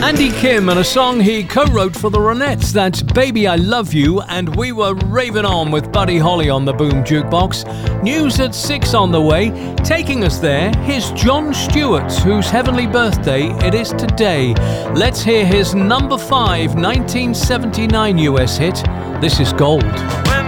Andy Kim and a song he co-wrote for the Ronettes. That's Baby I Love You, and we were raving on with Buddy Holly on the Boom Jukebox. News at 6 on the way. Taking us there, here's Jon Stewart, whose heavenly birthday it is today. Let's hear his number 5 1979 US hit. This is Gold. When